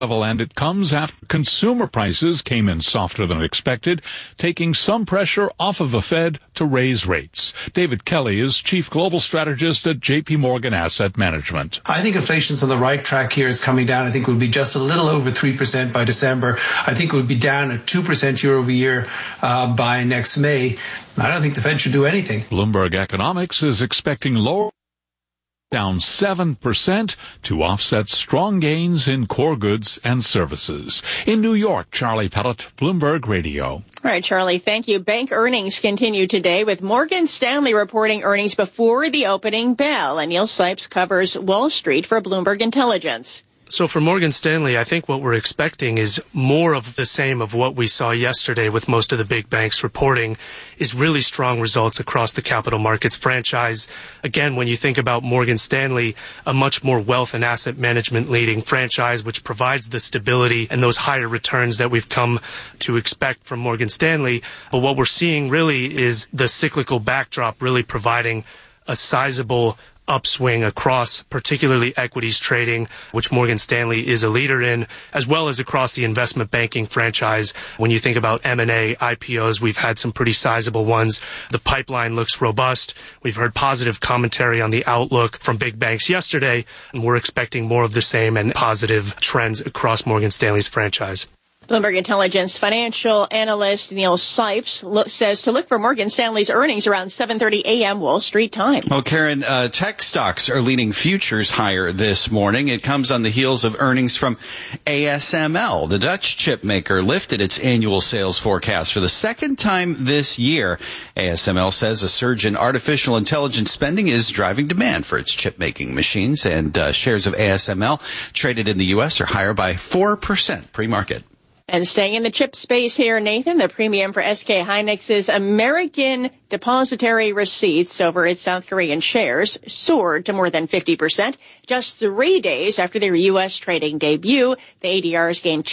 level, and it comes after consumer prices came in softer than expected, taking some pressure off of the Fed to raise rates. David Kelly is chief global strategist at JP Morgan Asset Management. I think inflation's on the right track here. It's coming down. I think it will be just a little over 3% by December. I think it will be down at 2% year over year by next May. I don't think the Fed should do anything. Bloomberg Economics is expecting lower down 7% to offset strong gains in core goods and services. In New York, Charlie Pellet, Bloomberg Radio. All right, Charlie, thank you. Bank earnings continue today with Morgan Stanley reporting earnings before the opening bell. And Neil Sipes covers Wall Street for Bloomberg Intelligence. So for Morgan Stanley, I think what we're expecting is more of the same of what we saw yesterday with most of the big banks reporting is really strong results across the capital markets franchise. Again, when you think about Morgan Stanley, a much more wealth and asset management leading franchise, which provides the stability and those higher returns that we've come to expect from Morgan Stanley. But what we're seeing really is the cyclical backdrop really providing a sizable upswing across particularly equities trading, which Morgan Stanley is a leader in, as well as across the investment banking franchise. When you think about M&A, IPOs, we've had some pretty sizable ones. The pipeline looks robust. We've heard positive commentary on the outlook from big banks yesterday, and we're expecting more of the same and positive trends across Morgan Stanley's franchise. Bloomberg Intelligence financial analyst Neil Sipes says to look for Morgan Stanley's earnings around 7:30 a.m. Wall Street time. Well, Karen, tech stocks are leading futures higher this morning. It comes on the heels of earnings from ASML. The Dutch chip maker lifted its annual sales forecast for the second time this year. ASML says a surge in artificial intelligence spending is driving demand for its chip-making machines, and shares of ASML traded in the U.S. are higher by 4% pre-market. And staying in the chip space here, Nathan, the premium for SK Hynix's American depository receipts over its South Korean shares soared to more than 50%. Just 3 days after their U.S. trading debut, the ADRs gained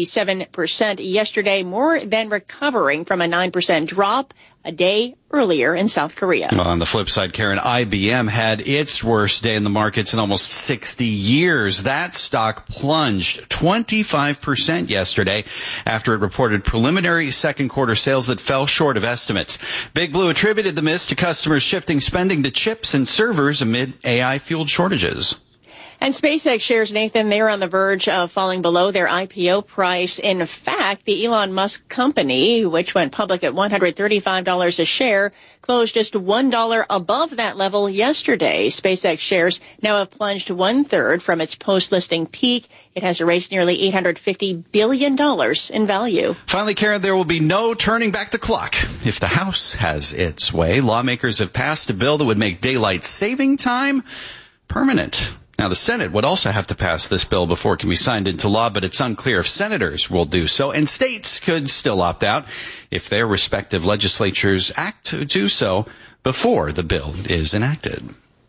27% yesterday, more than recovering from a 9% drop a day earlier in South Korea. Well, on the flip side, Karen, IBM had its worst day in the markets in almost 60 years. That stock plunged 25% yesterday after it reported preliminary second quarter sales that fell short of estimates. Big Blue attributed the miss to customers shifting spending to chips and servers amid AI-fueled shortages. And SpaceX shares, Nathan, they're on the verge of falling below their IPO price. In fact, the Elon Musk company, which went public at $135 a share, closed just $1 above that level yesterday. SpaceX shares now have plunged 1/3 from its post-listing peak. It has erased nearly $850 billion in value. Finally, Karen, there will be no turning back the clock if the House has its way. Lawmakers have passed a bill that would make daylight saving time permanent. Now, the Senate would also have to pass this bill before it can be signed into law, but it's unclear if senators will do so, and states could still opt out if their respective legislatures act to do so before the bill is enacted.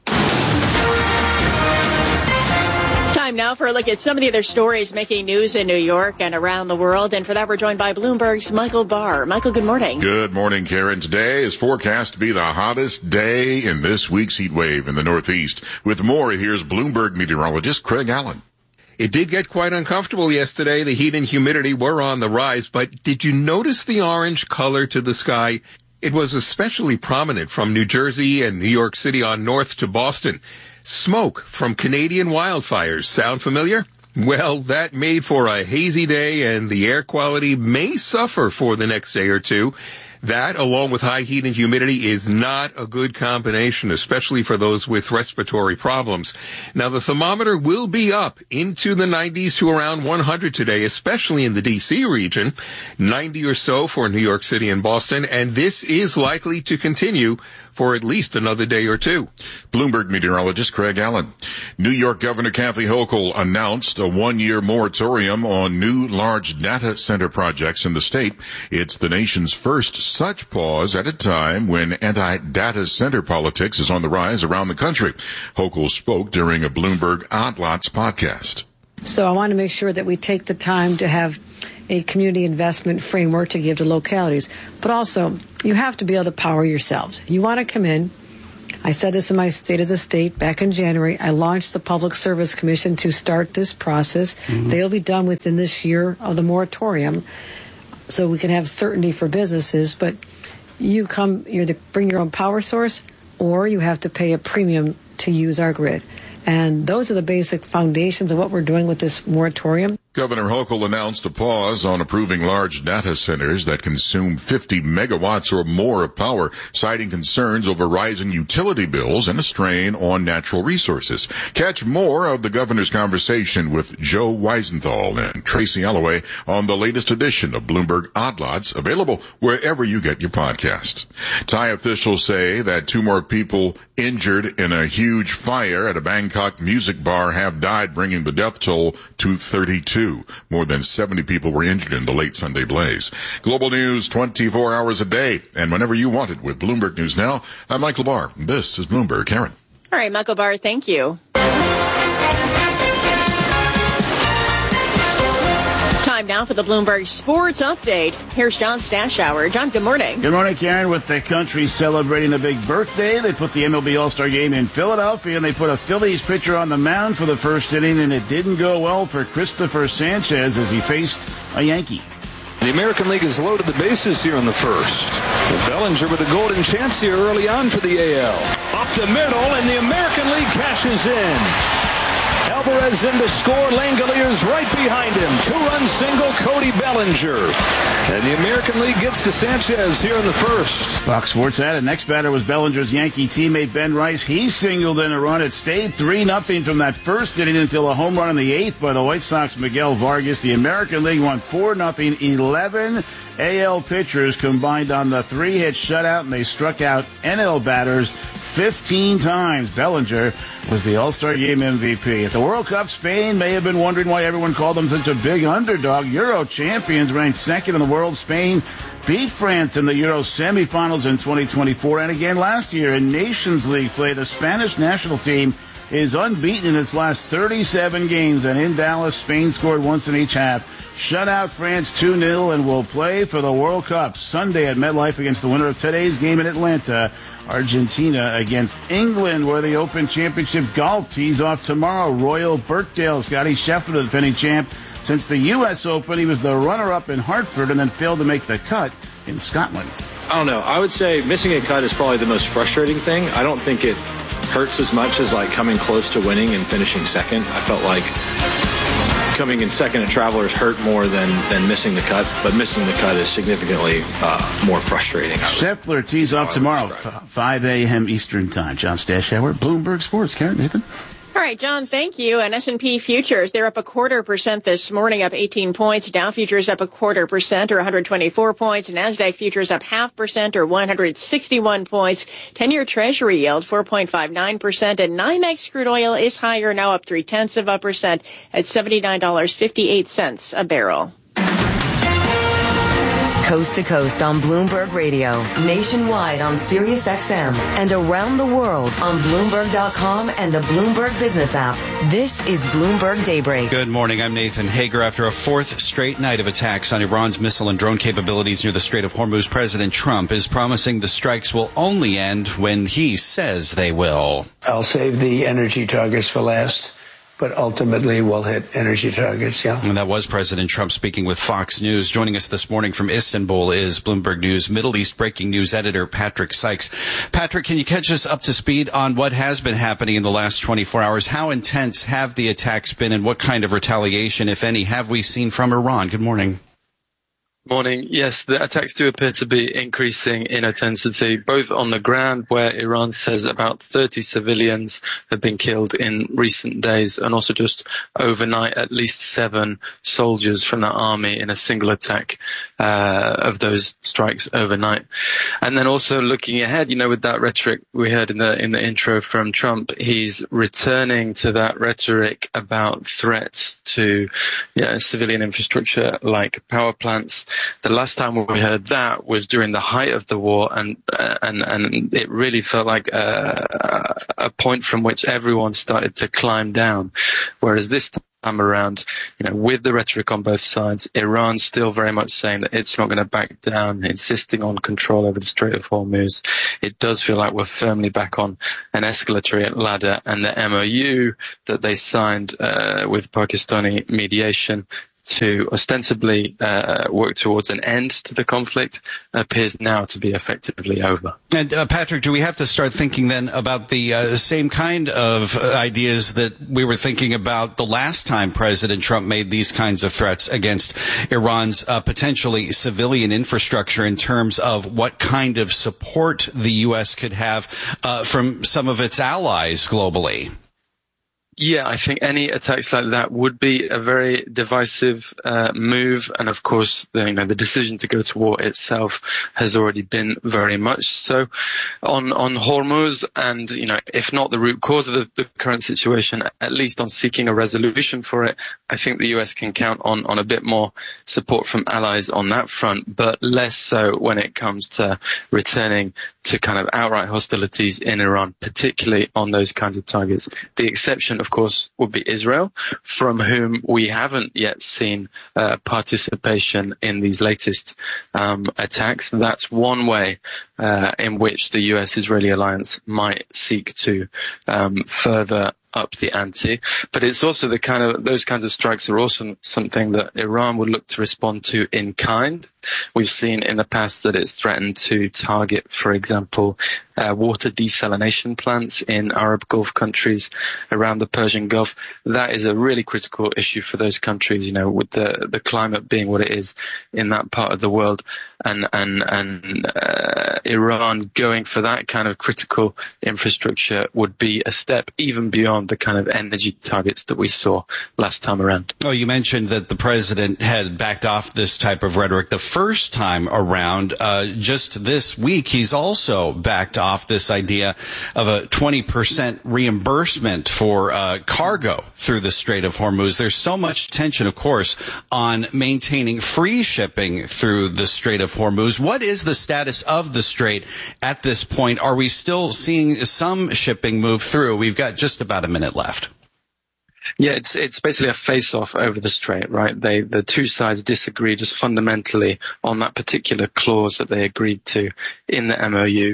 Time now for a look at some of the other stories making news in New York and around the world. And for that, we're joined by Bloomberg's Michael Barr. Michael, good morning. Good morning, Karen. Today is forecast to be the hottest day in this week's heat wave in the Northeast. With more, here's Bloomberg meteorologist Craig Allen. It did get quite uncomfortable yesterday. The heat and humidity were on the rise, but did you notice the orange color to the sky? It was especially prominent from New Jersey and New York City on north to Boston. Smoke from Canadian wildfires. Sound familiar? Well, that made for a hazy day, and the air quality may suffer for the next day or two. That, along with high heat and humidity, is not a good combination, especially for those with respiratory problems. Now, the thermometer will be up into the 90s to around 100 today, especially in the D.C. region, 90 or so for New York City and Boston, and this is likely to continue for at least another day or two. Bloomberg meteorologist Craig Allen. New York Governor Kathy Hochul announced a 1-year moratorium on new large data center projects in the state. It's the nation's first such pause at a time when anti-data center politics is on the rise around the country. Hochul spoke during a Bloomberg Odd Lots podcast. So I want to make sure that we take the time to have a community investment framework to give to localities. But also, you have to be able to power yourselves. You want to come in, I said this in my State of the State back in January. I launched the Public Service Commission to start this process. They'll be done within this year of the moratorium, so we can have certainty for businesses. But you either bring your own power source, or you have to pay a premium to use our grid. And those are the basic foundations of what we're doing with this moratorium. Governor Hochul announced a pause on approving large data centers that consume 50 megawatts or more of power, citing concerns over rising utility bills and a strain on natural resources. Catch more of the governor's conversation with Joe Weisenthal and Tracy Alloway on the latest edition of Bloomberg Odd Lots, available wherever you get your podcasts. Thai officials say that 2 more people injured in a huge fire at a Bangkok music bar have died, bringing the death toll to 32. More than 70 people were injured in the late Sunday blaze. Global news 24 hours a day and whenever you want it with Bloomberg News Now. I'm Michael Barr. This is Bloomberg. Karen. All right, Michael Barr, thank you. Time now for the Bloomberg Sports Update. Here's John Stashower. John, good morning. Good morning, Karen. With the country celebrating a big birthday, they put the MLB All-Star Game in Philadelphia, and they put a Phillies pitcher on the mound for the first inning, and it didn't go well for Christopher Sanchez as he faced a Yankee. The American League has loaded the bases here in the first. Bellinger with a golden chance here early on for the AL. Up the middle, and the American League cashes in. Alvarez in to score. Langoliers right behind him. 2-run single, Cody Bellinger. And the American League gets to Sanchez here in the first. Fox Sports added next batter was Bellinger's Yankee teammate Ben Rice. He singled in a run. It stayed 3-0 from that first inning until a home run in the 8th by the White Sox Miguel Vargas. The American League won 4-0. 11 AL pitchers combined on the 3-hit shutout, and they struck out NL batters 15 times. Bellinger was the All-Star Game MVP. At the World Cup, Spain may have been wondering why everyone called them such a big underdog. Euro champions ranked second in the world. Spain beat France in the Euro semifinals in 2024 and again last year in Nations League play. The Spanish national team is unbeaten in its last 37 games, and in Dallas, Spain scored once in each half, shut out France 2-0, and will play for the World Cup Sunday at MetLife against the winner of today's game in Atlanta, Argentina against England, where the Open Championship golf tees off tomorrow. Royal Birkdale, Scotty Scheffler, the defending champ. Since the U.S. Open, he was the runner-up in Hartford and then failed to make the cut in Scotland. I don't know. I would say missing a cut is probably the most frustrating thing. I don't think it hurts as much as like coming close to winning and finishing second. I felt like coming in second at Travelers hurt more than missing the cut, but missing the cut is significantly more frustrating. Scheffler tees off tomorrow, 5 a.m. Eastern Time. John Stashower, Bloomberg Sports. Karen, Nathan? All right, John, thank you. And S&P futures, they're up 0.25% this morning, up 18 points. Dow futures up 0.25% or 124 points. NASDAQ futures up 0.5% or 161 points. 10-year Treasury yield 4.59%. And NYMEX crude oil is higher, now up 0.3% at $79.58 a barrel. Coast to coast on Bloomberg Radio, nationwide on Sirius XM, and around the world on Bloomberg.com and the Bloomberg Business app. This is Bloomberg Daybreak. Good morning. I'm Nathan Hager. After a 4th straight night of attacks on Iran's missile and drone capabilities near the Strait of Hormuz, President Trump is promising the strikes will only end when he says they will. I'll save the energy targets for last, but ultimately we'll hit energy targets, yeah. And that was President Trump speaking with Fox News. Joining us this morning from Istanbul is Bloomberg News Middle East breaking news editor Patrick Sykes. Patrick, can you catch us up to speed on what has been happening in the last 24 hours? How intense have the attacks been, and what kind of retaliation, if any, have we seen from Iran? Good morning. Morning. Yes, the attacks do appear to be increasing in intensity, both on the ground, where Iran says about 30 civilians have been killed in recent days, and also just overnight, at least 7 soldiers from the army in a single attack of those strikes overnight. And then also looking ahead, with that rhetoric we heard in the intro from Trump, he's returning to that rhetoric about threats to civilian infrastructure like power plants. The last time we heard that was during the height of the war, and it really felt like a point from which everyone started to climb down. Whereas this time around, with the rhetoric on both sides, Iran's still very much saying that it's not going to back down, insisting on control over the Strait of Hormuz. It does feel like we're firmly back on an escalatory ladder, and the MOU that they signed with Pakistani mediation to ostensibly work towards an end to the conflict appears now to be effectively over. And Patrick, do we have to start thinking then about the same kind of ideas that we were thinking about the last time President Trump made these kinds of threats against Iran's potentially civilian infrastructure in terms of what kind of support the U.S. could have from some of its allies globally? Yeah, I think any attacks like that would be a very divisive move, and of course, the decision to go to war itself has already been very much so on Hormuz, and if not the root cause of the current situation, at least on seeking a resolution for it. I think the US can count on a bit more support from allies on that front, but less so when it comes to returning to kind of outright hostilities in Iran, particularly on those kinds of targets. The exception, of course, would be Israel, from whom we haven't yet seen participation in these latest attacks. That's one way in which the US-Israeli alliance might seek to further up the ante, but it's also those kinds of strikes are also something that Iran would look to respond to in kind. We've seen in the past that it's threatened to target, for example, water desalination plants in Arab Gulf countries around the Persian Gulf. That is a really critical issue for those countries, with the climate being what it is in that part of the world, and Iran going for that kind of critical infrastructure would be a step even beyond the kind of energy targets that we saw last time around. Oh, you mentioned that the president had backed off this type of rhetoric the first time around. Just this week, he's also backed off this idea of a 20% reimbursement for cargo through the Strait of Hormuz. There's so much tension, of course, on maintaining free shipping through the Strait of Hormuz. What is the status of the strait at this point? Are we still seeing some shipping move through? We've got just about a minute left. Yeah, it's basically a face-off over the strait, right? The two sides disagree just fundamentally on that particular clause that they agreed to in the MOU.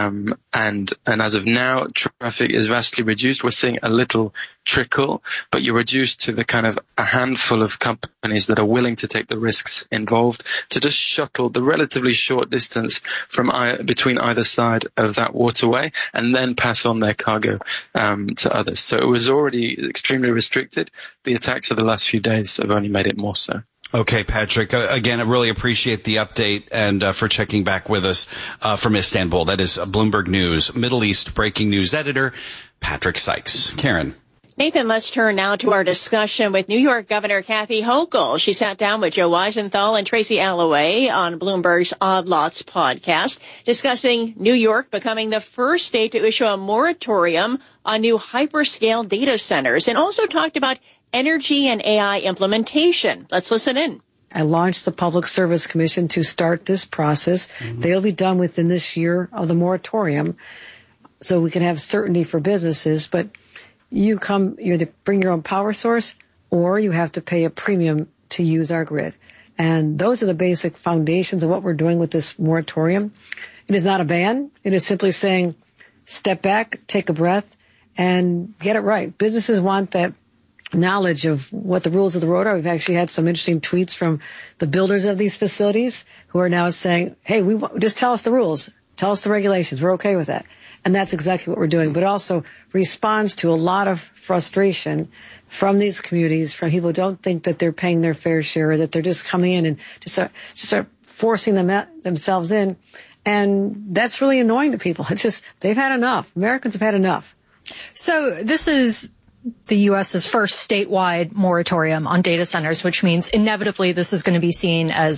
And as of now, traffic is vastly reduced. We're seeing a little trickle, but you're reduced to the kind of a handful of companies that are willing to take the risks involved to just shuttle the relatively short distance from between either side of that waterway and then pass on their cargo to others. So it was already extremely restricted. The attacks of the last few days have only made it more so. Okay, Patrick, again, I really appreciate the update and for checking back with us from Istanbul. That is Bloomberg News Middle East breaking news editor Patrick Sykes. Karen. Nathan, let's turn now to our discussion with New York Governor Kathy Hochul. She sat down with Joe Weisenthal and Tracy Alloway on Bloomberg's Odd Lots podcast, discussing New York becoming the first state to issue a moratorium on new hyperscale data centers, and also talked about energy and AI implementation. Let's listen in. I launched the Public Service Commission to start this process. They'll be done within this year of the moratorium, so we can have certainty for businesses. But you either bring your own power source or you have to pay a premium to use our grid. And those are the basic foundations of what we're doing with this moratorium. It is not a ban. It is simply saying, step back, take a breath, and get it right. Businesses want that knowledge of what the rules of the road are. We've actually had some interesting tweets from the builders of these facilities who are now saying, hey, just tell us the rules. Tell us the regulations. We're okay with that. And that's exactly what we're doing, but also responds to a lot of frustration from these communities, from people who don't think that they're paying their fair share, that they're just coming in and just start forcing themselves in. And that's really annoying to people. It's just, they've had enough. Americans have had enough. So this is the U.S.'s first statewide moratorium on data centers, which means inevitably this is going to be seen as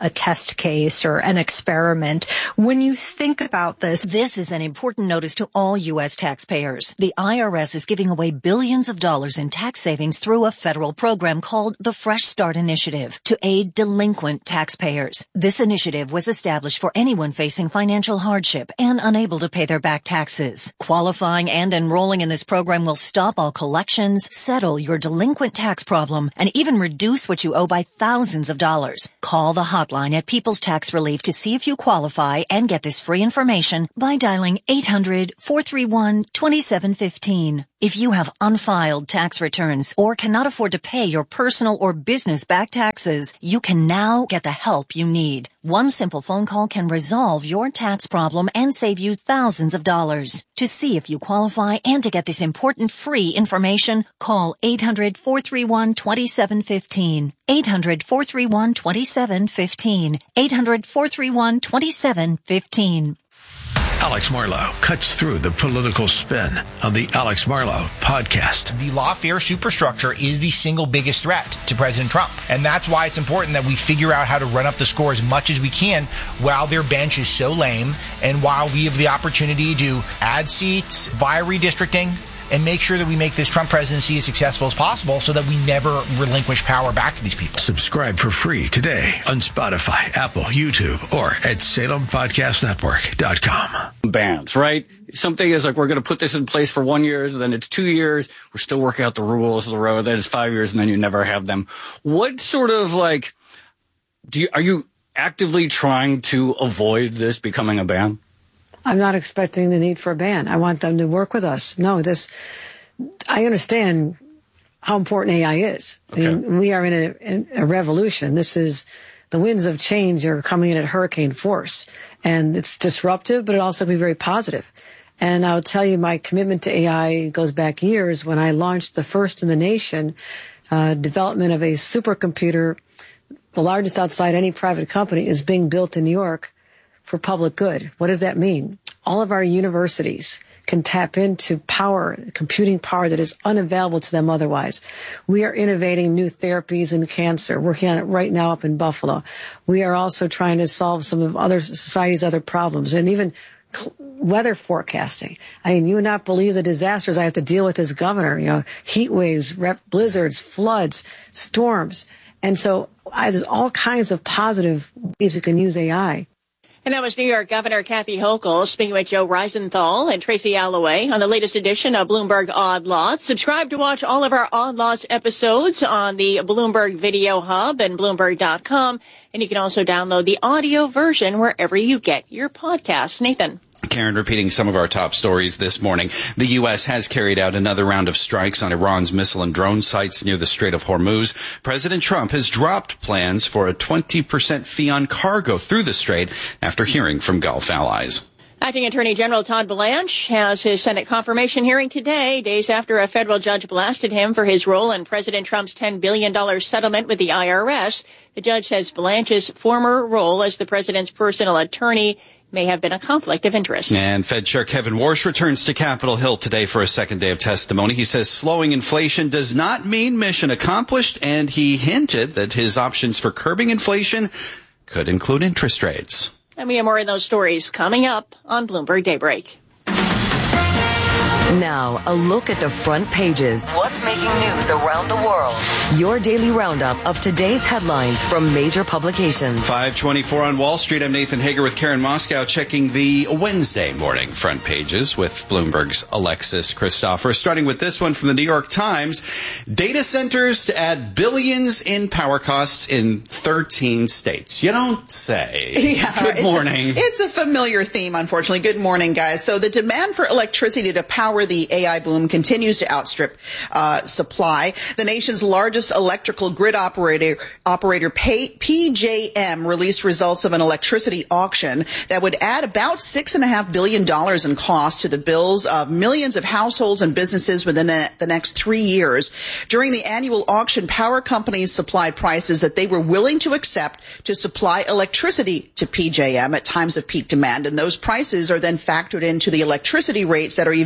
a test case or an experiment. When you think about this, this is an important notice to all U.S. taxpayers. The IRS is giving away billions of dollars in tax savings through a federal program called the Fresh Start Initiative to aid delinquent taxpayers. This initiative was established for anyone facing financial hardship and unable to pay their back taxes. Qualifying and enrolling in this program will stop all collections, settle your delinquent tax problem, and even reduce what you owe by thousands of dollars. Call the hotline at People's Tax Relief to see if you qualify and get this free information by dialing 800-431-2715. If you have unfiled tax returns or cannot afford to pay your personal or business back taxes, you can now get the help you need. One simple phone call can resolve your tax problem and save you thousands of dollars. To see if you qualify and to get this important free information, call 800-431-2715. 800-431-2715. 800-431-2715. Alex Marlow cuts through the political spin on the Alex Marlow podcast. The lawfare superstructure is the single biggest threat to President Trump. And that's why it's important that we figure out how to run up the score as much as we can while their bench is so lame and while we have the opportunity to add seats via redistricting and make sure that we make this Trump presidency as successful as possible so that we never relinquish power back to these people. Subscribe for free today on Spotify, Apple, YouTube, or at SalemPodcastNetwork.com. Bans, right? Something is like, we're going to put this in place for 1 year, and then it's 2 years. We're still working out the rules of the road. Then it's 5 years, and then you never have them. What sort of like, are you actively trying to avoid this becoming a ban? I'm not expecting the need for a ban. I want them to work with us. No, I understand how important AI is. Okay. I mean, we are in a revolution. The winds of change are coming in at hurricane force, and it's disruptive, but it also can be very positive. And I'll tell you, my commitment to AI goes back years when I launched the first in the nation development of a supercomputer, the largest outside any private company, is being built in New York for public good. What does that mean? All of our universities can tap into computing power that is unavailable to them otherwise. We are innovating new therapies in cancer, working on it right now up in Buffalo. We are also trying to solve some of other society's other problems, and even weather forecasting. I mean, you would not believe the disasters I have to deal with as governor, heat waves, blizzards, floods, storms. And so there's all kinds of positive ways we can use AI. And that was New York Governor Kathy Hochul speaking with Joe Reisenthal and Tracy Alloway on the latest edition of Bloomberg Odd Lots. Subscribe to watch all of our Odd Lots episodes on the Bloomberg Video Hub and Bloomberg.com. And you can also download the audio version wherever you get your podcasts. Nathan. Karen, repeating some of our top stories this morning. The U.S. has carried out another round of strikes on Iran's missile and drone sites near the Strait of Hormuz. President Trump has dropped plans for a 20% fee on cargo through the strait after hearing from Gulf allies. Acting Attorney General Todd Blanche has his Senate confirmation hearing today, days after a federal judge blasted him for his role in President Trump's $10 billion settlement with the IRS. The judge says Blanche's former role as the president's personal attorney may have been a conflict of interest. And Fed Chair Kevin Warsh returns to Capitol Hill today for a second day of testimony. He says slowing inflation does not mean mission accomplished, and he hinted that his options for curbing inflation could include interest rates. And we have more of those stories coming up on Bloomberg Daybreak. Now, a look at the front pages. What's making news around the world? Your daily roundup of today's headlines from major publications. 5:24 on Wall Street. I'm Nathan Hager with Karen Moscow, checking the Wednesday morning front pages with Bloomberg's Alexis Christopher. Starting with this one from the New York Times. Data centers to add billions in power costs in 13 states. You don't say. Yeah, Good morning. It's a familiar theme, unfortunately. Good morning, guys. So the demand for electricity to power the AI boom continues to outstrip supply. The nation's largest electrical grid operator PJM released results of an electricity auction that would add about $6.5 billion in cost to the bills of millions of households and businesses within the next 3 years. During the annual auction, power companies supplied prices that they were willing to accept to supply electricity to PJM at times of peak demand, and those prices are then factored into the electricity rates that are eventually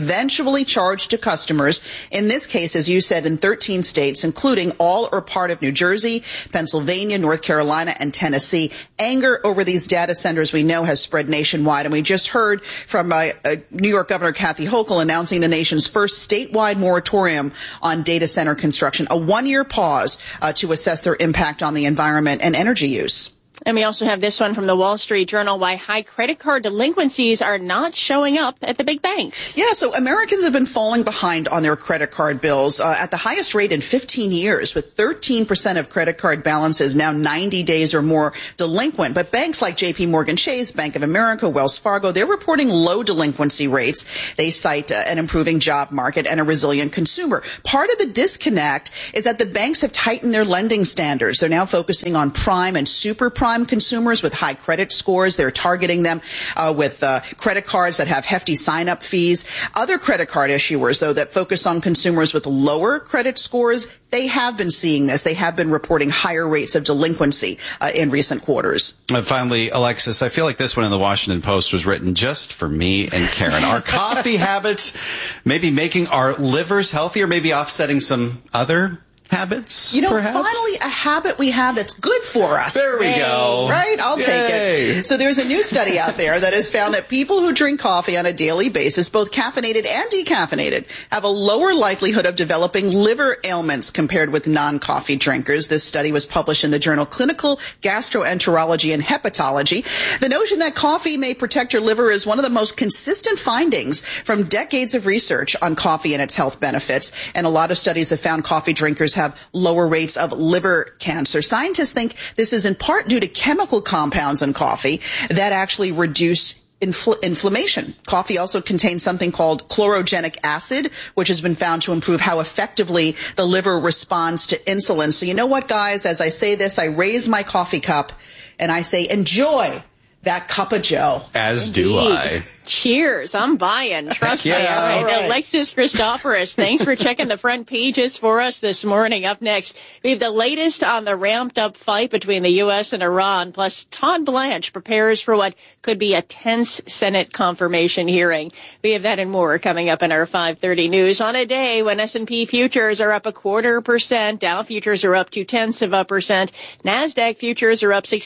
usually charged to customers. In this case, as you said, in 13 states, including all or part of New Jersey, Pennsylvania, North Carolina, and Tennessee. Anger over these data centers, we know, has spread nationwide. And we just heard from New York Governor Kathy Hochul announcing the nation's first statewide moratorium on data center construction, a one-year pause to assess their impact on the environment and energy use. And we also have this one from the Wall Street Journal, why high credit card delinquencies are not showing up at the big banks. Yeah, so Americans have been falling behind on their credit card bills at the highest rate in 15 years, with 13% of credit card balances now 90 days or more delinquent. But banks like JP Morgan Chase, Bank of America, Wells Fargo, they're reporting low delinquency rates. They cite an improving job market and a resilient consumer. Part of the disconnect is that the banks have tightened their lending standards. They're now focusing on prime and super prime consumers with high credit scores. They're targeting them with credit cards that have hefty sign-up fees. Other credit card issuers, though, that focus on consumers with lower credit scores, they have been seeing this. They have been reporting higher rates of delinquency in recent quarters. And finally, Alexis, I feel like this one in the Washington Post was written just for me and Karen. Our coffee habits maybe making our livers healthier, maybe offsetting some other habits, perhaps? Finally a habit we have that's good for us. There we go. Right? I'll take it. So there's a new study out there that has found that people who drink coffee on a daily basis, both caffeinated and decaffeinated, have a lower likelihood of developing liver ailments compared with non-coffee drinkers. This study was published in the journal Clinical Gastroenterology and Hepatology. The notion that coffee may protect your liver is one of the most consistent findings from decades of research on coffee and its health benefits. And a lot of studies have found coffee drinkers have lower rates of liver cancer. Scientists think this is in part due to chemical compounds in coffee that actually reduce inflammation. Coffee also contains something called chlorogenic acid, which has been found to improve how effectively the liver responds to insulin. So you know what, guys? As I say this, I raise my coffee cup and I say, enjoy that cup of joe. As do I. Cheers. I'm buying. Trust me. All right. Alexis Christoforous, thanks for checking the front pages for us this morning. Up next, we have the latest on the ramped-up fight between the U.S. and Iran, plus Todd Blanche prepares for what could be a tense Senate confirmation hearing. We have that and more coming up in our 5:30 news on a day when S&P futures are up 0.25%, Dow futures are up 0.2%, NASDAQ futures are up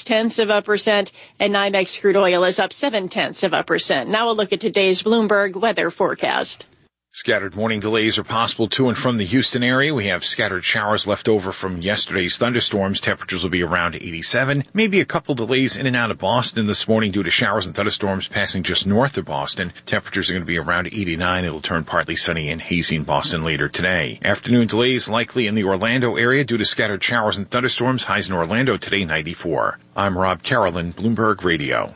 0.6%, and NYMEX crude oil is up 0.7%. Now, a look at today's Bloomberg weather forecast. Scattered morning delays are possible to and from the Houston area. We have scattered showers left over from yesterday's thunderstorms. Temperatures will be around 87. Maybe a couple delays in and out of Boston this morning due to showers and thunderstorms passing just north of Boston. Temperatures are going to be around 89. It'll turn partly sunny and hazy in Boston later today. Afternoon delays likely in the Orlando area due to scattered showers and thunderstorms. Highs in Orlando today 94. I'm Rob Carolyn, Bloomberg Radio.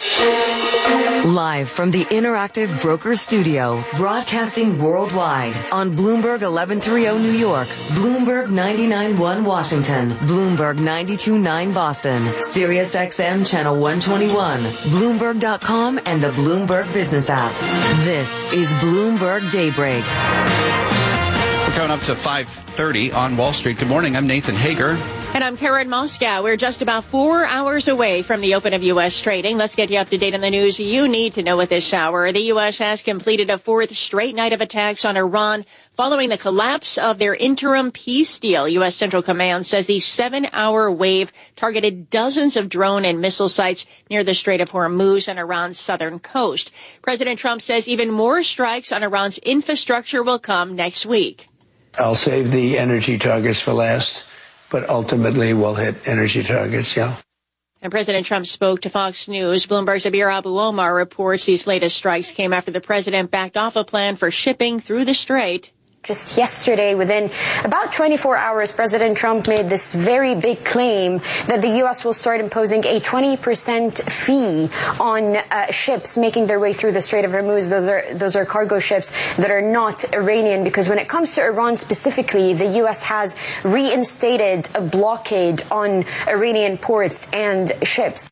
Live from the Interactive Brokers Studio, broadcasting worldwide on Bloomberg 1130 New York, Bloomberg 99.1 Washington, Bloomberg 92.9 Boston, Sirius XM Channel 121, Bloomberg.com, and the Bloomberg Business app. This is Bloomberg Daybreak. We're coming up to 5:30 on Wall Street. Good morning. I'm Nathan Hager. And I'm Karen Moscow. We're just about 4 hours away from the open of U.S. trading. Let's get you up to date on the news you need to know at this hour. The U.S. has completed a fourth straight night of attacks on Iran following the collapse of their interim peace deal. U.S. Central Command says the 7-hour wave targeted dozens of drone and missile sites near the Strait of Hormuz on Iran's southern coast. President Trump says even more strikes on Iran's infrastructure will come next week. I'll save the energy targets for last, but ultimately we'll hit energy targets, yeah. And President Trump spoke to Fox News. Bloomberg's Abir Abu-Omar reports these latest strikes came after the president backed off a plan for shipping through the strait. Just yesterday, within about 24 hours, President Trump made this very big claim that the U.S. will start imposing a 20% fee on ships making their way through the Strait of Hormuz. Those are cargo ships that are not Iranian, because when it comes to Iran specifically, the U.S. has reinstated a blockade on Iranian ports and ships.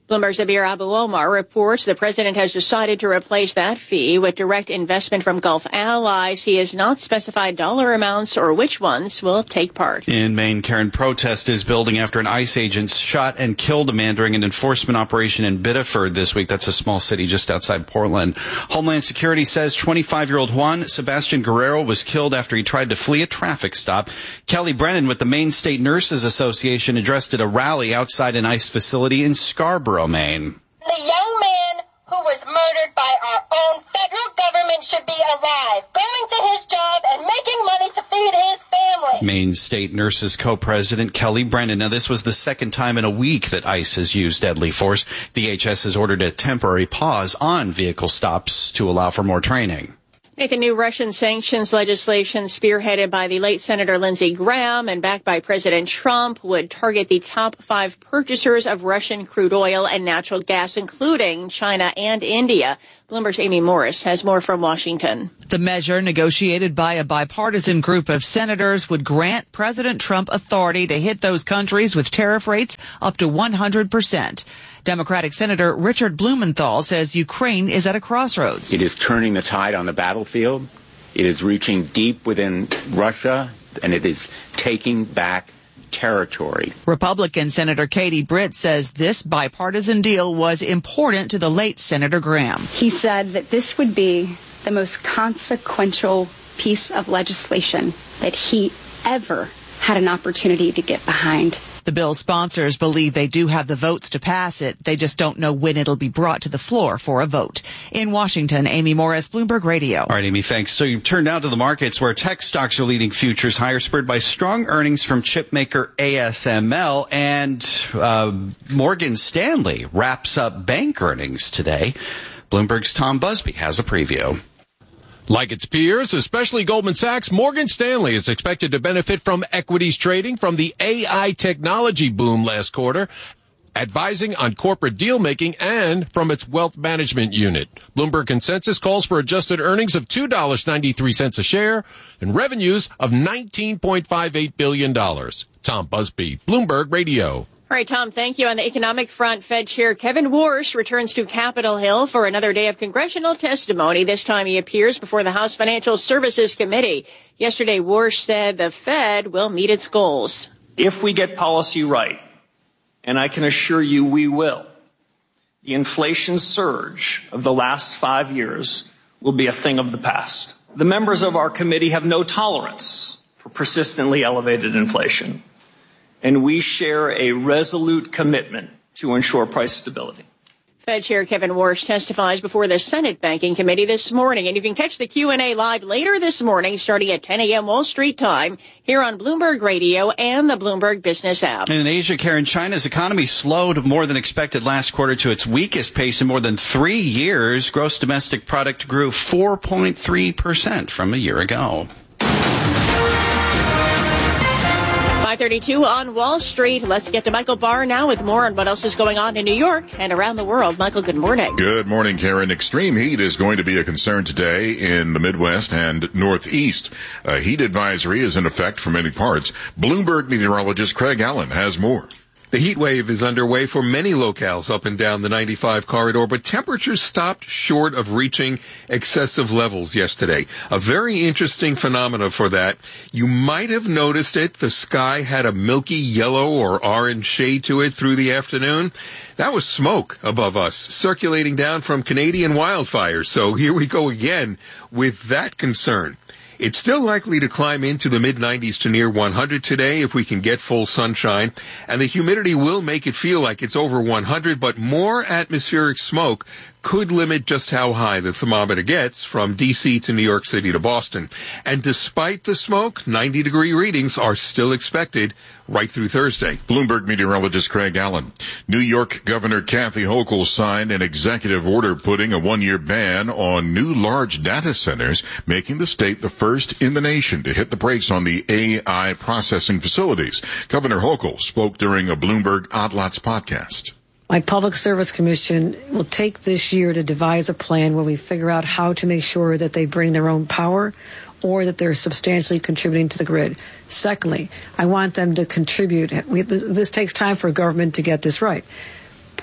Bloomberg's Abir Abu Omar reports the president has decided to replace that fee with direct investment from Gulf allies. He has not specified dollar amounts or which ones will take part. In Maine, Karen, protest is building after an ICE agent shot and killed a man during an enforcement operation in Biddeford this week. That's a small city just outside Portland. Homeland Security says 25-year-old Juan Sebastian Guerrero was killed after he tried to flee a traffic stop. Kelly Brennan with the Maine State Nurses Association addressed at a rally outside an ICE facility in Scarborough, Maine. The young man who was murdered by our own federal government should be alive, going to his job and making money to feed his family. Maine State Nurses co-president Kelly Brennan. Now, this was the second time in a week that ICE has used deadly force. The HS has ordered a temporary pause on vehicle stops to allow for more training. Nathan, new Russian sanctions legislation spearheaded by the late Senator Lindsey Graham and backed by President Trump would target the top 5 purchasers of Russian crude oil and natural gas, including China and India. Bloomberg's Amy Morris has more from Washington. The measure, negotiated by a bipartisan group of senators, would grant President Trump authority to hit those countries with tariff rates up to 100%. Democratic Senator Richard Blumenthal says Ukraine is at a crossroads. It is turning the tide on the battlefield. It is reaching deep within Russia, and it is taking back territory. Republican Senator Katie Britt says this bipartisan deal was important to the late Senator Graham. He said that this would be the most consequential piece of legislation that he ever had an opportunity to get behind. The bill's sponsors believe they do have the votes to pass it. They just don't know when it'll be brought to the floor for a vote. In Washington, Amy Morris, Bloomberg Radio. All right, Amy, thanks. So you turn now to the markets where tech stocks are leading futures higher, spurred by strong earnings from chip maker ASML, and Morgan Stanley wraps up bank earnings today. Bloomberg's Tom Busby has a preview. Like its peers, especially Goldman Sachs, Morgan Stanley is expected to benefit from equities trading from the AI technology boom last quarter, advising on corporate deal-making, and from its wealth management unit. Bloomberg consensus calls for adjusted earnings of $2.93 a share and revenues of $19.58 billion. Tom Busby, Bloomberg Radio. All right, Tom, thank you. On the economic front, Fed Chair Kevin Warsh returns to Capitol Hill for another day of congressional testimony. This time he appears before the House Financial Services Committee. Yesterday, Warsh said the Fed will meet its goals. If we get policy right, and I can assure you we will, the inflation surge of the last 5 years will be a thing of the past. The members of our committee have no tolerance for persistently elevated inflation, and we share a resolute commitment to ensure price stability. Fed Chair Kevin Warsh testifies before the Senate Banking Committee this morning, and you can catch the Q&A live later this morning starting at 10 a.m. Wall Street time here on Bloomberg Radio and the Bloomberg Business app. And in Asia, Karen, China's economy slowed more than expected last quarter to its weakest pace in more than 3 years. Gross domestic product grew 4.3% from a year ago. 5:32 on Wall Street. Let's get to Michael Barr now with more on what else is going on in New York and around the world. Michael, good morning. Good morning, Karen. Extreme heat is going to be a concern today in the Midwest and Northeast. A heat advisory is in effect for many parts. Bloomberg meteorologist Craig Allen has more. The heat wave is underway for many locales up and down the 95 corridor, but temperatures stopped short of reaching excessive levels yesterday. A very interesting phenomena for that. You might have noticed it. The sky had a milky yellow or orange shade to it through the afternoon. That was smoke above us, circulating down from Canadian wildfires. So here we go again with that concern. It's still likely to climb into the mid-90s to near 100 today if we can get full sunshine, and the humidity will make it feel like it's over 100, but more atmospheric smoke could limit just how high the thermometer gets from D.C. to New York City to Boston. And despite the smoke, 90-degree readings are still expected right through Thursday. Bloomberg meteorologist Craig Allen. New York Governor Kathy Hochul signed an executive order putting a 1-year ban on new large data centers, making the state the first in the nation to hit the brakes on the AI processing facilities. Governor Hochul spoke during a Bloomberg Odd Lots podcast. My Public Service Commission will take this year to devise a plan where we figure out how to make sure that they bring their own power or that they're substantially contributing to the grid. Secondly, I want them to contribute. This takes time for government to get this right.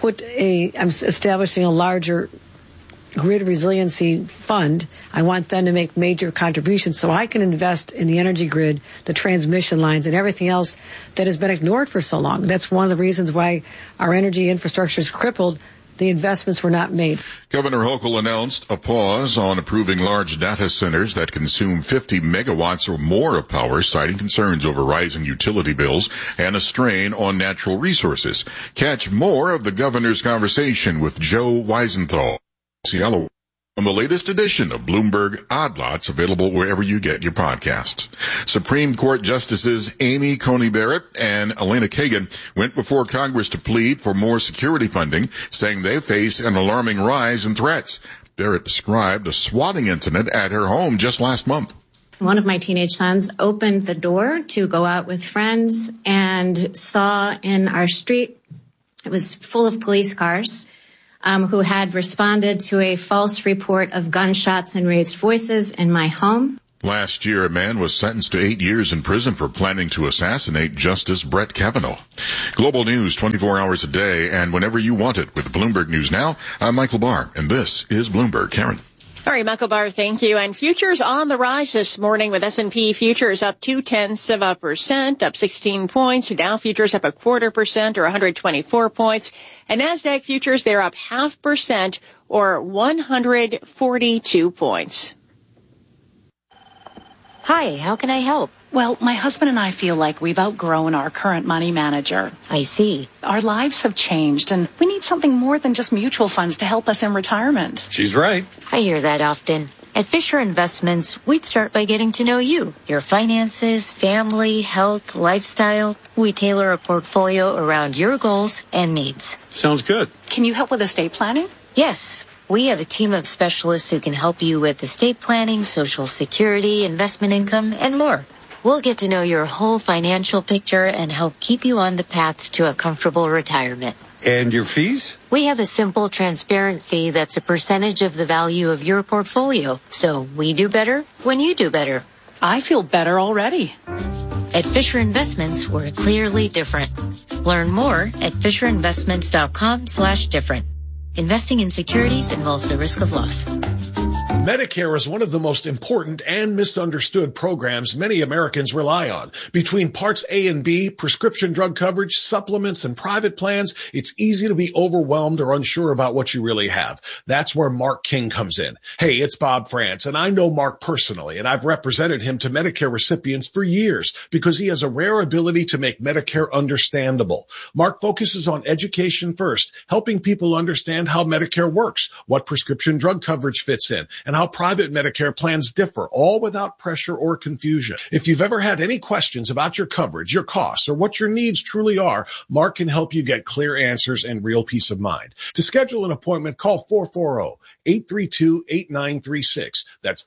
I'm establishing a larger grid resiliency fund. I want them to make major contributions so I can invest in the energy grid, the transmission lines, and everything else that has been ignored for so long. That's one of the reasons why our energy infrastructure is crippled. The investments were not made. Governor Hochul announced a pause on approving large data centers that consume 50 megawatts or more of power, citing concerns over rising utility bills and a strain on natural resources. Catch more of the governor's conversation with Joe Weisenthal on the latest edition of Bloomberg Odd Lots, available wherever you get your podcasts. Supreme Court Justices Amy Coney Barrett and Elena Kagan went before Congress to plead for more security funding, saying they face an alarming rise in threats. Barrett described a swatting incident at her home just last month. One of my teenage sons opened the door to go out with friends and saw in our street, it was full of police cars, who had responded to a false report of gunshots and raised voices in my home. Last year, a man was sentenced to 8 years in prison for planning to assassinate Justice Brett Kavanaugh. Global news 24 hours a day and whenever you want it with Bloomberg News Now. I'm Michael Barr, and this is Bloomberg. Karen. All right, Michael Barr, thank you. And futures on the rise this morning with S&P futures up 0.2%, up 16 points. Dow futures up 0.25% or 124 points. And NASDAQ futures, they're up 0.5% or 142 points. Hi, how can I help? Well, my husband and I feel like we've outgrown our current money manager. I see. Our lives have changed, and we need something more than just mutual funds to help us in retirement. She's right. I hear that often. At Fisher Investments, we'd start by getting to know you, your finances, family, health, lifestyle. We tailor a portfolio around your goals and needs. Sounds good. Can you help with estate planning? Yes. We have a team of specialists who can help you with estate planning, Social Security, investment income, and more. We'll get to know your whole financial picture and help keep you on the path to a comfortable retirement. And your fees? We have a simple, transparent fee that's a percentage of the value of your portfolio. So we do better when you do better. I feel better already. At Fisher Investments, we're clearly different. Learn more at FisherInvestments.com/different. Investing in securities involves the risk of loss. Medicare is one of the most important and misunderstood programs many Americans rely on. Between Parts A and B, prescription drug coverage, supplements, and private plans, it's easy to be overwhelmed or unsure about what you really have. That's where Mark King comes in. Hey, it's Bob France, and I know Mark personally, and I've represented him to Medicare recipients for years because he has a rare ability to make Medicare understandable. Mark focuses on education first, helping people understand how Medicare works, what prescription drug coverage fits in, and how private Medicare plans differ, all without pressure or confusion. If you've ever had any questions about your coverage, your costs, or what your needs truly are, Mark can help you get clear answers and real peace of mind. To schedule an appointment, call 440-832-8936. That's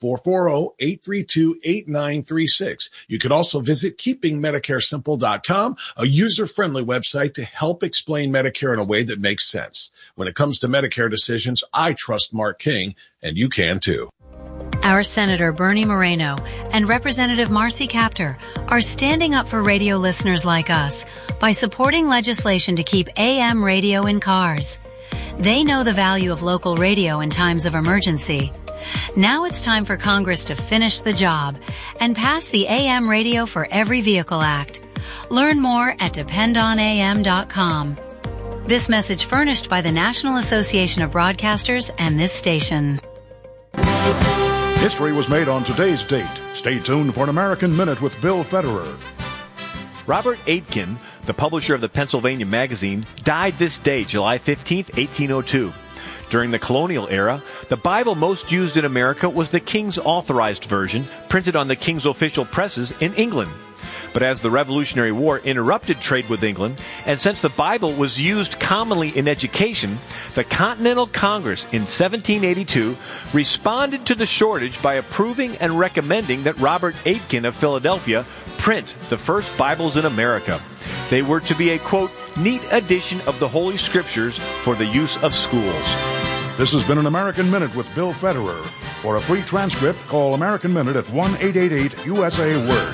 440-832-8936. You can also visit keepingmedicaresimple.com, a user-friendly website to help explain Medicare in a way that makes sense. When it comes to Medicare decisions, I trust Mark King, and you can too. Our Senator Bernie Moreno and Representative Marcy Kaptur are standing up for radio listeners like us by supporting legislation to keep AM radio in cars. They know the value of local radio in times of emergency. Now it's time for Congress to finish the job and pass the AM Radio for Every Vehicle Act. Learn more at dependonam.com. This message furnished by the National Association of Broadcasters and this station. History was made on today's date. Stay tuned for an American Minute with Bill Federer. Robert Aitken, the publisher of the Pennsylvania Magazine, died this day, July 15, 1802. During the colonial era, the Bible most used in America was the King's Authorized Version, printed on the King's official presses in England. But as the Revolutionary War interrupted trade with England, and since the Bible was used commonly in education, the Continental Congress in 1782 responded to the shortage by approving and recommending that Robert Aitken of Philadelphia print the first Bibles in America. They were to be a, quote, neat edition of the Holy Scriptures for the use of schools. This has been an American Minute with Bill Federer. For a free transcript, call American Minute at 1-888-USA-WORD.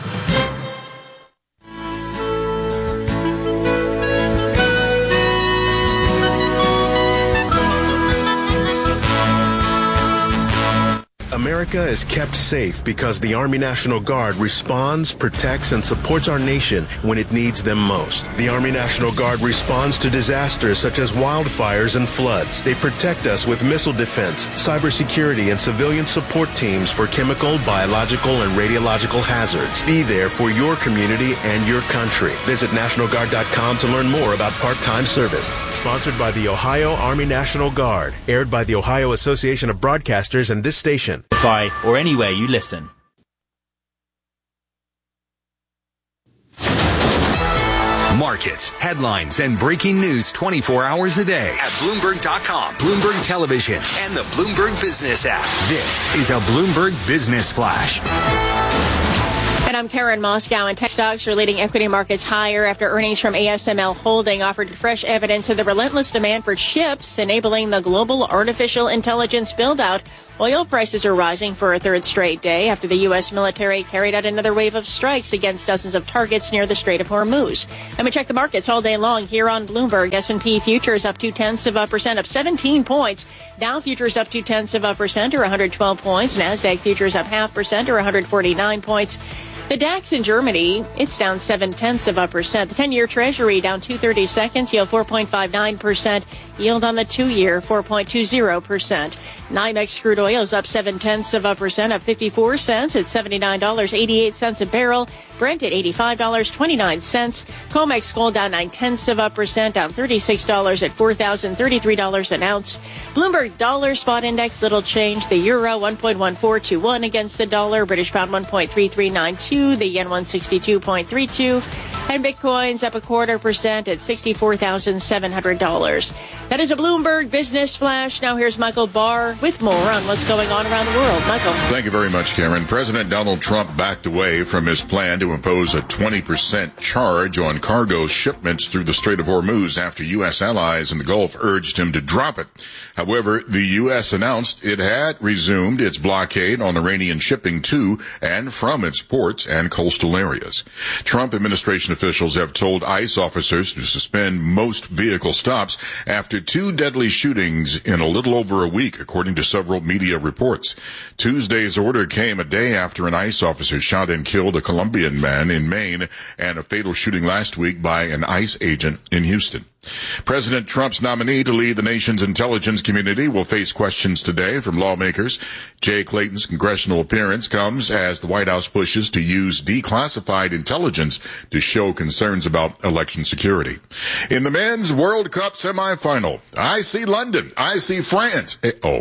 America is kept safe because the Army National Guard responds, protects, and supports our nation when it needs them most. The Army National Guard responds to disasters such as wildfires and floods. They protect us with missile defense, cybersecurity, and civilian support teams for chemical, biological, and radiological hazards. Be there for your community and your country. Visit NationalGuard.com to learn more about part-time service. Sponsored by the Ohio Army National Guard. Aired by the Ohio Association of Broadcasters and this station. Or anywhere you listen. Markets, headlines, and breaking news 24 hours a day at Bloomberg.com, Bloomberg Television, and the Bloomberg Business app. This is a Bloomberg Business Flash. And I'm Karen Moscow, and tech stocks are leading equity markets higher after earnings from ASML Holding offered fresh evidence of the relentless demand for chips, enabling the global artificial intelligence build-out. Oil prices are rising for a third straight day after the U.S. military carried out another wave of strikes against dozens of targets near the Strait of Hormuz. And we check the markets all day long here on Bloomberg. S&P futures up 0.2%, up 17 points. Dow futures up 0.2%, or 112 points. NASDAQ futures up 0.5%, or 149 points. The DAX in Germany, it's down 0.7%. The 10-year Treasury down 2/32, yield 4.59%. Yield on the 2-year 4.20%. NYMEX crude oil is up 0.7%, up 54 cents at $79.88 a barrel. Brent at $85.29. COMEX gold down 0.9%, down $36 at $4,033 an ounce. Bloomberg dollar spot index little change. The euro 1.1421 against the dollar. British pound 1.3392. The yen 162.32. And Bitcoin's up 0.25% at $64,700. That is a Bloomberg Business Flash. Now here's Michael Barr with more on what's going on around the world. Michael. Thank you very much, Karen. President Donald Trump backed away from his plan to impose a 20% charge on cargo shipments through the Strait of Hormuz after U.S. allies in the Gulf urged him to drop it. However, the U.S. announced it had resumed its blockade on Iranian shipping to and from its ports and coastal areas. Trump administration officials have told ICE officers to suspend most vehicle stops after 2 deadly shootings in a little over a week, according to several media reports. Tuesday's order came a day after an ICE officer shot and killed a Colombian man in Maine and a fatal shooting last week by an ICE agent in Houston. President Trump's nominee to lead the nation's intelligence community will face questions today from lawmakers. Jay Clayton's congressional appearance comes as the White House pushes to use declassified intelligence to show concerns about election security. In the men's World Cup semifinal, I see London. I see France.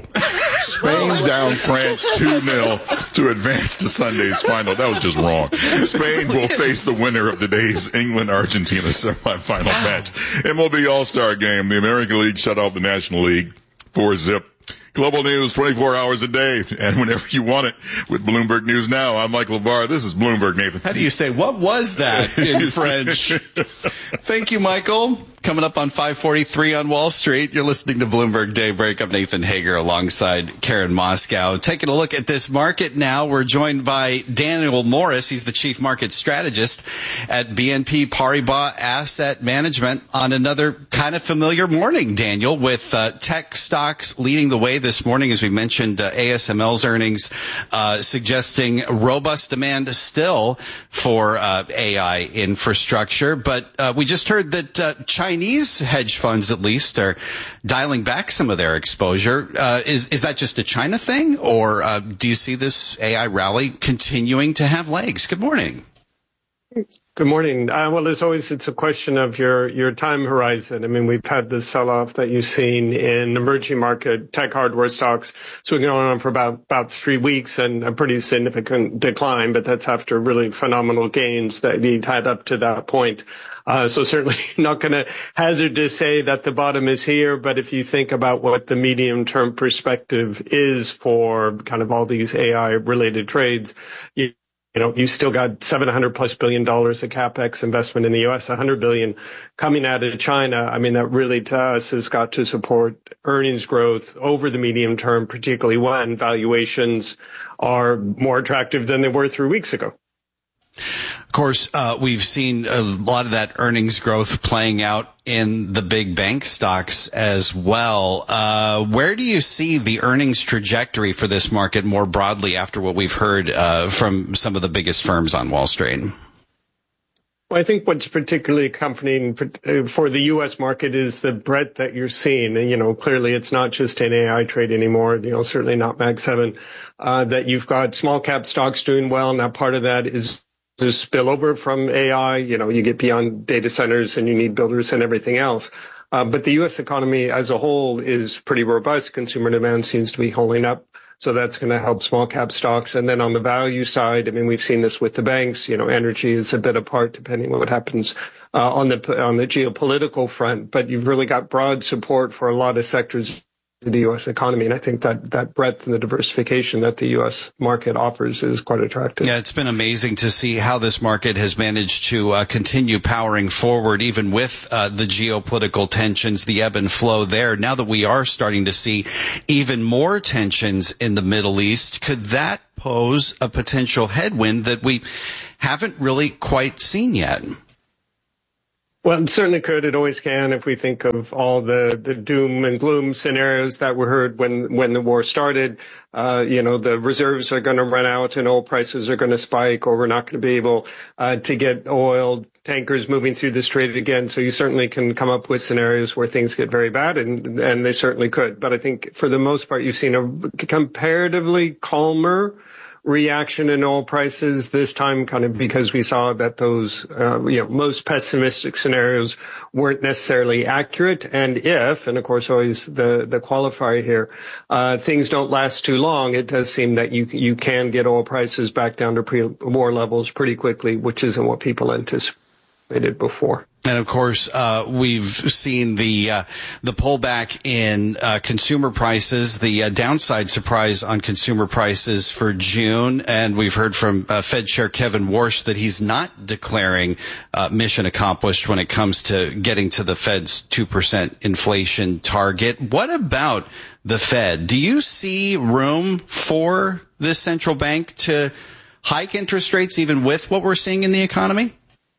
Spain down France 2-0 to advance to Sunday's final. That was just wrong. Spain will face the winner of today's England-Argentina semifinal match. MLB All-Star Game. The American League shut out the National League 4-0. Global news 24 hours a day and whenever you want it with Bloomberg News Now. I'm Michael LeVar. This is Bloomberg, Nathan. How do you say, what was that in French? Thank you, Michael. Coming up on 5:43 on Wall Street, you're listening to Bloomberg Daybreak. I'm Nathan Hager alongside Karen Moscow. Taking a look at this market now, we're joined by Daniel Morris. He's the chief market strategist at BNP Paribas Asset Management on another kind of familiar morning, Daniel, with tech stocks leading the way this morning. As we mentioned, ASML's earnings suggesting robust demand still for AI infrastructure. But we just heard that Chinese hedge funds, at least, are dialing back some of their exposure. Is that just a China thing, or do you see this AI rally continuing to have legs? Good morning. Good morning. Well, as always, it's a question of your time horizon. I mean, we've had the sell-off that you've seen in emerging market tech hardware stocks. So we're going on for about 3 weeks and a pretty significant decline, but that's after really phenomenal gains that he'd had up to that point. So certainly not going to hazard to say that the bottom is here, but if you think about what the medium-term perspective is for kind of all these AI-related trades, you know, you still got $700+ billion of CapEx investment in the U.S., $100 billion coming out of China. I mean, that really to us has got to support earnings growth over the medium term, particularly when valuations are more attractive than they were 3 weeks ago. Of course, we've seen a lot of that earnings growth playing out in the big bank stocks as well. Where do you see the earnings trajectory for this market more broadly after what we've heard from some of the biggest firms on Wall Street? Well, I think what's particularly comforting for the U.S. market is the breadth that you're seeing. And, clearly it's not just an AI trade anymore, certainly not Mag 7, that you've got small cap stocks doing well. Now, part of that is the spillover from AI. You get beyond data centers and you need builders and everything else. But the U.S. economy as a whole is pretty robust. Consumer demand seems to be holding up. So that's going to help small cap stocks. And then on the value side, we've seen this with the banks. Energy is a bit apart depending on what happens on the geopolitical front. But you've really got broad support for a lot of sectors of the U.S. economy. And I think that breadth and the diversification that the U.S. market offers is quite attractive. Yeah, it's been amazing to see how this market has managed to continue powering forward, even with the geopolitical tensions, the ebb and flow there. Now that we are starting to see even more tensions in the Middle East, could that pose a potential headwind that we haven't really quite seen yet? Well, it certainly could. It always can. If we think of all the doom and gloom scenarios that were heard when the war started, the reserves are going to run out and oil prices are going to spike, or we're not going to be able to get oil tankers moving through the strait again. So you certainly can come up with scenarios where things get very bad, and they certainly could. But I think for the most part, you've seen a comparatively calmer reaction in oil prices this time, kind of because we saw that those, most pessimistic scenarios weren't necessarily accurate. And of course, always the qualifier here, things don't last too long. It does seem that you can get oil prices back down to pre-war levels pretty quickly, which isn't what people anticipated before. And of course, we've seen the pullback in consumer prices, the downside surprise on consumer prices for June, and we've heard from Fed Chair Kevin Warsh that he's not declaring mission accomplished when it comes to getting to the Fed's 2% inflation target. What about the Fed? Do you see room for this central bank to hike interest rates even with what we're seeing in the economy?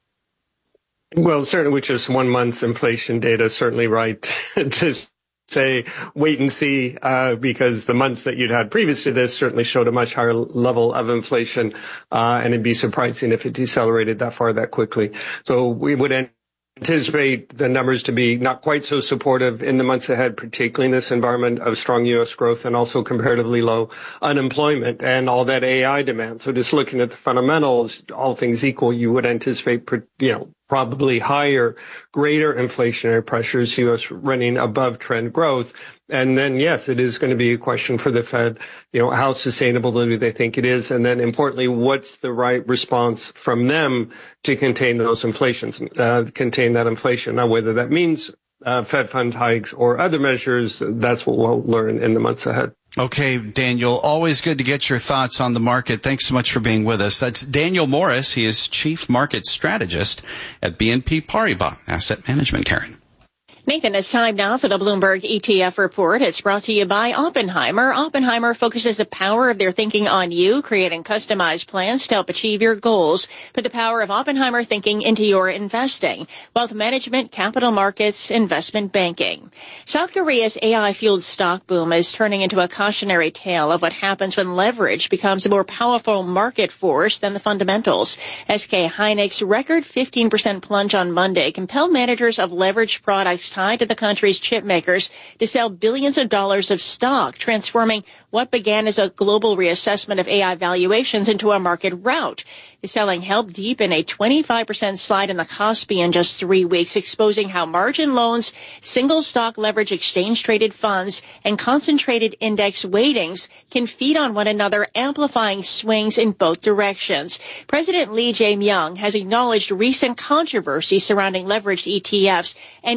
Well, certainly with just 1 month's inflation data, certainly right to say wait and see, because the months that you'd had previous to this certainly showed a much higher level of inflation, and it'd be surprising if it decelerated that far that quickly. So we would anticipate the numbers to be not quite so supportive in the months ahead, particularly in this environment of strong U.S. growth and also comparatively low unemployment and all that AI demand. So just looking at the fundamentals, all things equal, you would anticipate, probably higher, greater inflationary pressures, U.S. running above trend growth. And then, yes, it is going to be a question for the Fed, how sustainable do they think it is? And then importantly, what's the right response from them to contain those inflations, contain that inflation? Now, whether that means Fed fund hikes or other measures, that's what we'll learn in the months ahead. Okay, Daniel, always good to get your thoughts on the market. Thanks so much for being with us. That's Daniel Morris. He is Chief Market Strategist at BNP Paribas Asset Management. Karen. Nathan, it's time now for the Bloomberg ETF report. It's brought to you by Oppenheimer. Oppenheimer focuses the power of their thinking on you, creating customized plans to help achieve your goals. Put the power of Oppenheimer thinking into your investing. Wealth management, capital markets, investment banking. South Korea's AI-fueled stock boom is turning into a cautionary tale of what happens when leverage becomes a more powerful market force than the fundamentals. SK Hynix record 15% plunge on Monday compelled managers of leveraged products tied to the country's chip makers to sell billions of dollars of stock, transforming what began as a global reassessment of AI valuations into a market rout. The selling helped deepen a 25% slide in the Kospi in just 3 weeks, exposing how margin loans, single stock leverage exchange-traded funds, and concentrated index weightings can feed on one another, amplifying swings in both directions. President Lee Jae-myung has acknowledged recent controversy surrounding leveraged ETFs and urged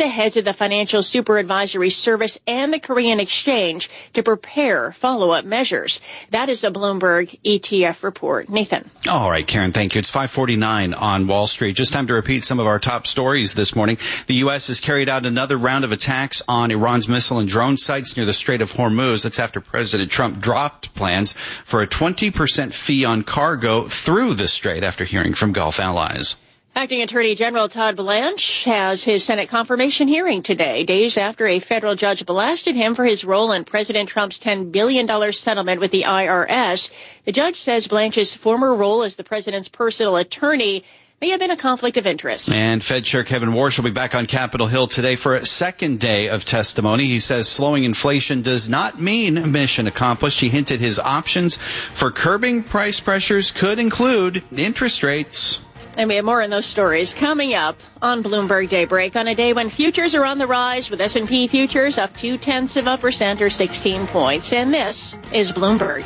the heads of the Financial Superadvisory Service and the Korean Exchange to prepare follow-up measures. That is a Bloomberg ETF report. Nathan. All right, Karen, thank you. It's 5:49 on Wall Street. Just time to repeat some of our top stories this morning. The U.S. has carried out another round of attacks on Iran's missile and drone sites near the Strait of Hormuz. That's after President Trump dropped plans for a 20% fee on cargo through the strait after hearing from Gulf allies. Acting Attorney General Todd Blanche has his Senate confirmation hearing today, days after a federal judge blasted him for his role in President Trump's $10 billion settlement with the IRS. The judge says Blanche's former role as the president's personal attorney may have been a conflict of interest. And Fed Chair Kevin Warsh will be back on Capitol Hill today for a second day of testimony. He says slowing inflation does not mean mission accomplished. He hinted his options for curbing price pressures could include interest rates. And we have more on those stories coming up on Bloomberg Daybreak on a day when futures are on the rise, with S&P futures up 0.2% or 16 points. And this is Bloomberg.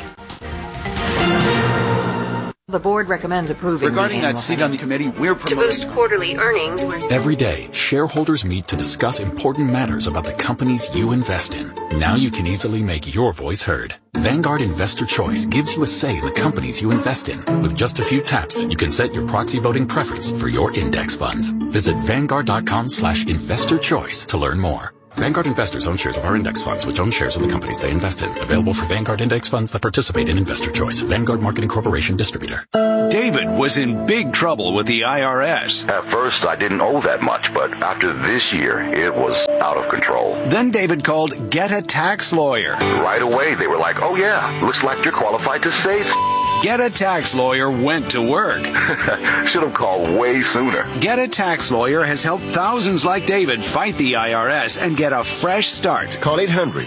The board recommends approving. Regarding that seat on the committee, we're promoting to boost quarterly earnings. Every day, shareholders meet to discuss important matters about the companies you invest in. Now you can easily make your voice heard. Vanguard Investor Choice gives you a say in the companies you invest in. With just a few taps, you can set your proxy voting preference for your index funds. Visit Vanguard.com/investorchoice to learn more. Vanguard investors own shares of our index funds, which own shares of the companies they invest in. Available for Vanguard index funds that participate in Investor Choice. Vanguard Marketing Corporation distributor. David was in big trouble with the IRS. At first, I didn't owe that much, but after this year, it was out of control. Then David called Get a Tax Lawyer. Right away, they were like, oh yeah, looks like you're qualified to save. Get a Tax Lawyer went to work. Should have called way sooner. Get a Tax Lawyer has helped thousands like David fight the IRS and get a fresh start. Call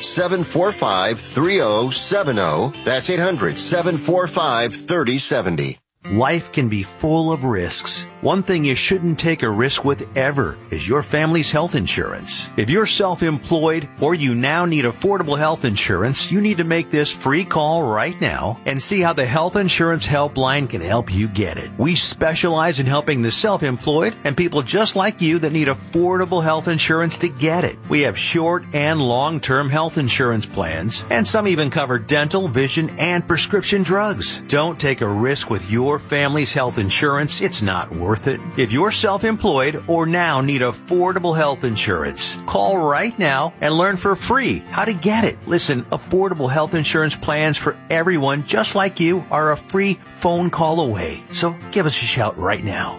800-745-3070. That's 800-745-3070. Life can be full of risks. One thing you shouldn't take a risk with ever is your family's health insurance. If you're self-employed or you now need affordable health insurance, you need to make this free call right now and see how the Health Insurance Helpline can help you get it. We specialize in helping the self-employed and people just like you that need affordable health insurance to get it. We have short and long-term health insurance plans, and some even cover dental, vision, and prescription drugs. Don't take a risk with your family's health insurance. It's not worth it. If you're self-employed or now need affordable health insurance, call right now and learn for free how to get it. Listen, affordable health insurance plans for everyone just like you are a free phone call away. So give us a shout right now.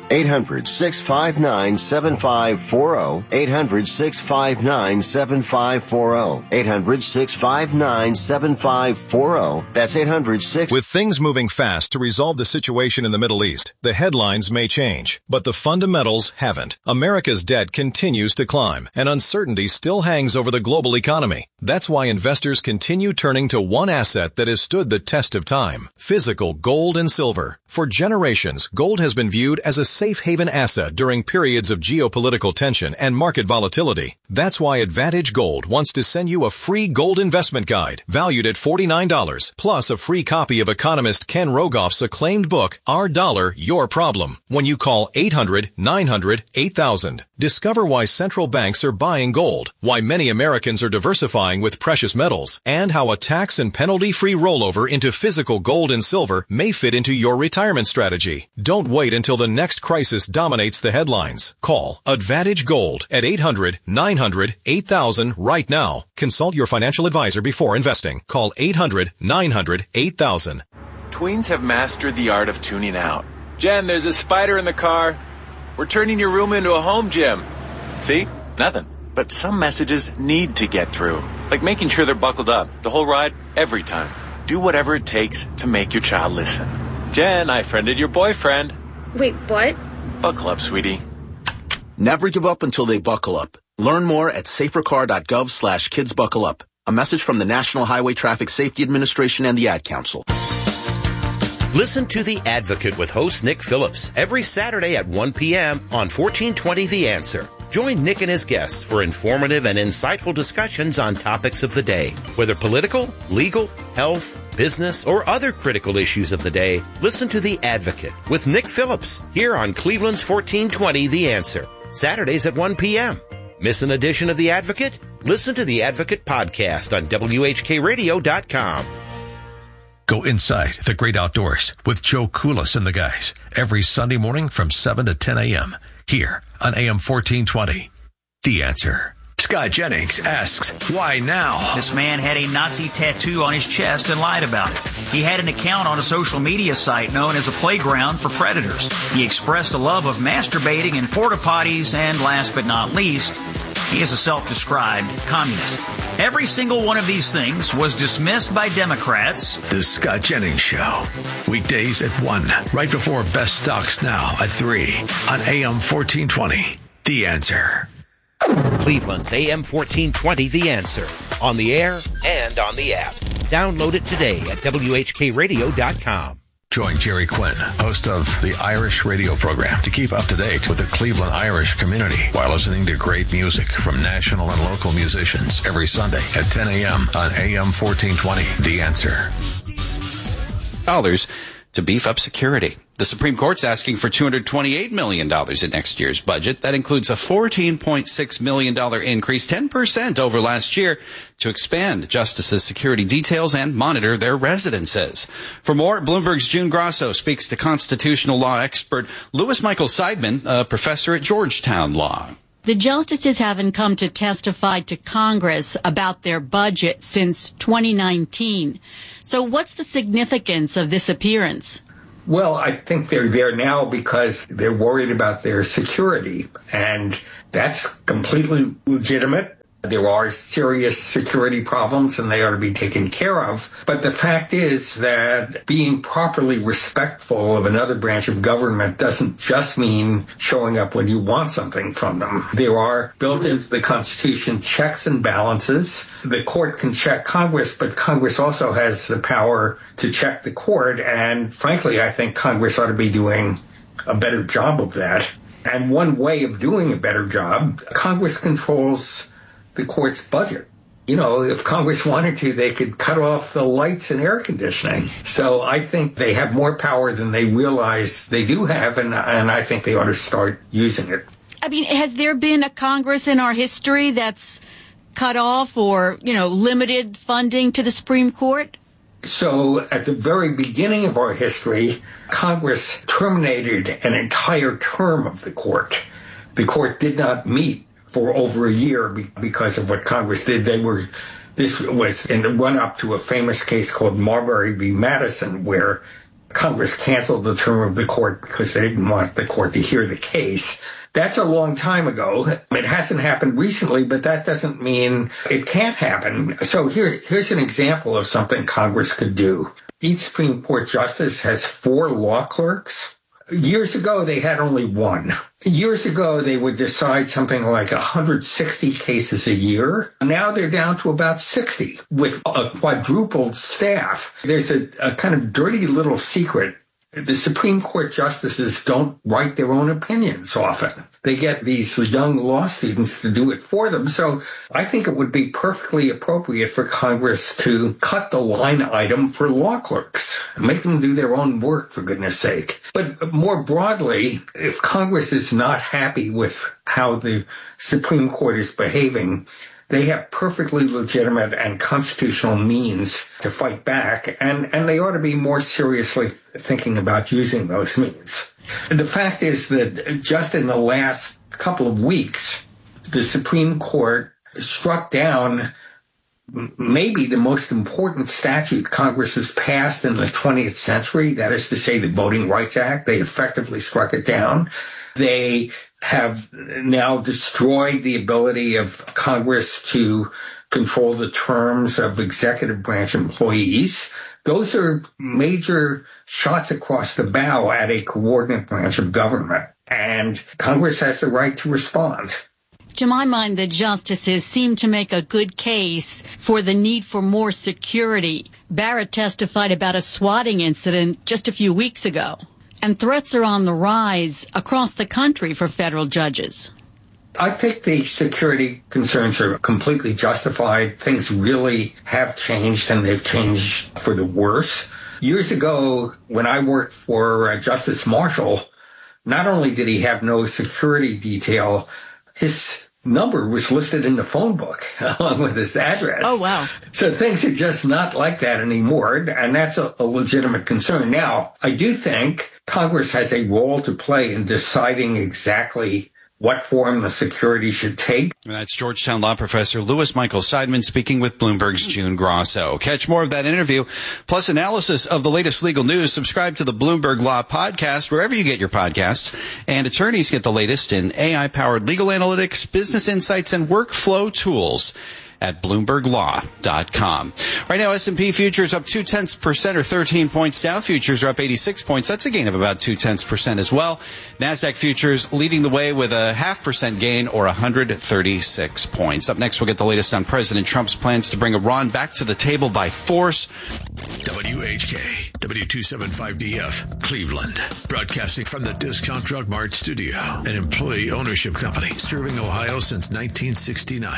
800-659-7540. 800-659-7540. 800-659-7540. That's 800-6. With things moving fast to resolve the situation in the Middle East, the headlines may change, but the fundamentals haven't. America's debt continues to climb, and uncertainty still hangs over the global economy. That's why investors continue turning to one asset that has stood the test of time: physical gold and silver. For generations, gold has been viewed as a safe haven asset during periods of geopolitical tension and market volatility. That's why Advantage Gold wants to send you a free gold investment guide valued at $49, plus a free copy of economist Ken Rogoff's acclaimed book, Our Dollar, Your Problem, when you call 800-900-8000. Discover why central banks are buying gold, why many Americans are diversifying with precious metals, and how a tax and penalty-free rollover into physical gold and silver may fit into your retirement strategy. Don't wait until the next crisis dominates the headlines. Call Advantage Gold at 800-900-8000 right now. Consult your financial advisor before investing. Call 800-900-8000. Tweens have mastered the art of tuning out. Jen, there's a spider in the car. We're turning your room into a home gym. See? Nothing. But some messages need to get through. Like making sure they're buckled up the whole ride, every time. Do whatever it takes to make your child listen. Jen, I friended your boyfriend. Wait, what? Buckle up, sweetie. Never give up until they buckle up. Learn more at safercar.gov/kidsbuckleup. A message from the National Highway Traffic Safety Administration and the Ad Council. Listen to The Advocate with host Nick Phillips every Saturday at 1 p.m. on 1420 The Answer. Join Nick and his guests for informative and insightful discussions on topics of the day. Whether political, legal, health, business, or other critical issues of the day, listen to The Advocate with Nick Phillips here on Cleveland's 1420 The Answer. Saturdays at 1 p.m. Miss an edition of The Advocate? Listen to The Advocate podcast on WHKRadio.com. Go inside the great outdoors with Joe Koulis and the guys every Sunday morning from 7 to 10 a.m. here on AM 1420. The Answer. Scott Jennings asks, why now? This man had a Nazi tattoo on his chest and lied about it. He had an account on a social media site known as a playground for predators. He expressed a love of masturbating in porta potties, and last but not least, he is a self-described communist. Every single one of these things was dismissed by Democrats. The Scott Jennings Show. Weekdays at 1, right before Best Stocks Now at 3 on AM 1420. The Answer. Cleveland's AM 1420, The Answer. On the air and on the app. Download it today at WHKRadio.com. Join Jerry Quinn, host of the Irish radio program, to keep up to date with the Cleveland Irish community while listening to great music from national and local musicians every Sunday at 10 a.m. on AM 1420, The Answer. Dollars to beef up security. The Supreme Court's asking for $228 million in next year's budget. That includes a $14.6 million increase, 10% over last year, to expand justices' security details and monitor their residences. For more, Bloomberg's June Grosso speaks to constitutional law expert Louis Michael Seidman, a professor at Georgetown Law. The justices haven't come to testify to Congress about their budget since 2019. So what's the significance of this appearance? Well, I think they're there now because they're worried about their security, and that's completely legitimate. There are serious security problems, and they ought to be taken care of. But the fact is that being properly respectful of another branch of government doesn't just mean showing up when you want something from them. There are built into the Constitution checks and balances. The court can check Congress, but Congress also has the power to check the court. And frankly, I think Congress ought to be doing a better job of that. And one way of doing a better job, Congress controls the court's budget. You know, if Congress wanted to, they could cut off the lights and air conditioning. So I think they have more power than they realize they do have, and I think they ought to start using it. I mean, has there been a Congress in our history that's cut off or, limited funding to the Supreme Court? So at the very beginning of our history, Congress terminated an entire term of the court. The court did not meet for over a year because of what Congress did. This was in the run-up to a famous case called Marbury v. Madison, where Congress canceled the term of the court because they didn't want the court to hear the case. That's a long time ago. It hasn't happened recently, but that doesn't mean it can't happen. So here's an example of something Congress could do. Each Supreme Court justice has 4 law clerks. Years ago, they had only 1. Years ago, they would decide something like 160 cases a year. Now they're down to about 60 with a quadrupled staff. There's a kind of dirty little secret. The Supreme Court justices don't write their own opinions often. They get these young law students to do it for them. So I think it would be perfectly appropriate for Congress to cut the line item for law clerks, make them do their own work, for goodness sake. But more broadly, if Congress is not happy with how the Supreme Court is behaving, they have perfectly legitimate and constitutional means to fight back, and they ought to be more seriously thinking about using those means. And the fact is that just in the last couple of weeks, the Supreme Court struck down maybe the most important statute Congress has passed in the 20th century, that is to say the Voting Rights Act. They effectively struck it down. They have now destroyed the ability of Congress to control the terms of executive branch employees. Those are major shots across the bow at a coordinate branch of government, and Congress has the right to respond. To my mind, the justices seem to make a good case for the need for more security. Barrett testified about a swatting incident just a few weeks ago, and threats are on the rise across the country for federal judges. I think the security concerns are completely justified. Things really have changed, and they've changed for the worse. Years ago, when I worked for Justice Marshall, not only did he have no security detail, his number was listed in the phone book along with his address. Oh, wow. So things are just not like that anymore, and that's a legitimate concern. Now, I do think Congress has a role to play in deciding exactly what form the security should take. That's Georgetown law professor Louis Michael Seidman speaking with Bloomberg's June Grosso. Catch more of that interview, plus analysis of the latest legal news. Subscribe to the Bloomberg Law Podcast wherever you get your podcasts. And attorneys get the latest in AI-powered legal analytics, business insights, and workflow tools at BloombergLaw.com. Right now, S&P futures up 0.2% or 13 points. Dow futures are up 86 points. That's a gain of about 0.2% as well. NASDAQ futures leading the way with a 0.5% gain or 136 points. Up next, we'll get the latest on President Trump's plans to bring Iran back to the table by force. WHK, W275DF, Cleveland. Broadcasting from the Discount Drug Mart studio, an employee ownership company serving Ohio since 1969.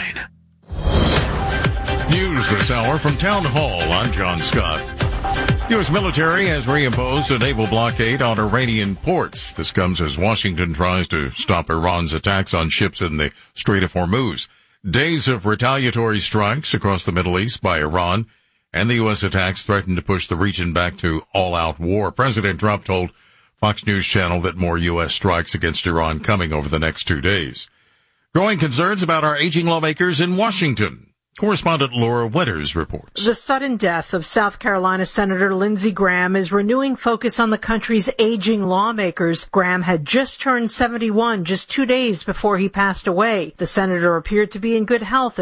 News this hour from Town Hall. I'm John Scott. U.S. military has reimposed a naval blockade on Iranian ports. This comes as Washington tries to stop Iran's attacks on ships in the Strait of Hormuz. Days of retaliatory strikes across the Middle East by Iran and the U.S. attacks threaten to push the region back to all-out war. President Trump told Fox News Channel that more U.S. strikes against Iran coming over the next 2 days. Growing concerns about our aging lawmakers in Washington. Correspondent Laura Wetters reports. The sudden death of South Carolina Senator Lindsey Graham is renewing focus on the country's aging lawmakers. Graham had just turned 71 just 2 days before he passed away. The senator appeared to be in good health at